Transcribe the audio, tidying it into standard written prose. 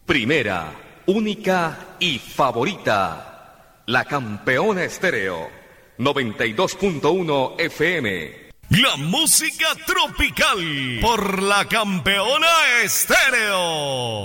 Primera, única y favorita. La Campeona Estéreo. 92.1 FM. La música tropical por La Campeona Estéreo.